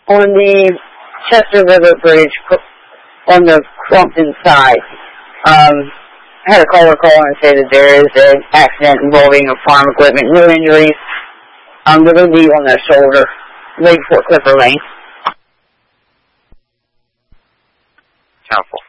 on the Chester River Bridge on the Crumpton side. I had a caller call and say that there is an accident involving a farm equipment, no injuries. There will be on their shoulder, right before Clipper Lane. Helpful.